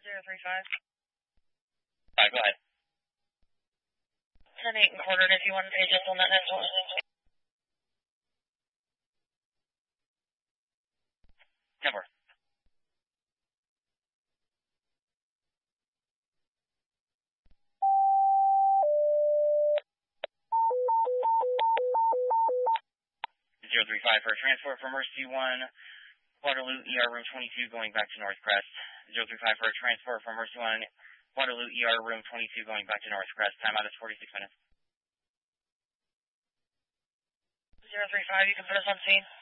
035. 5, go ahead. 10-8 and quartered if you want to pay just on that next one. Timber. Zero 35 for a transport from Mercy 1, Waterloo ER room 22 going back to North Crest. 035 for a transport from Mercy 1, Waterloo ER room 22 going back to North Crest. Timeout is 46 minutes. 035, you can put us on scene.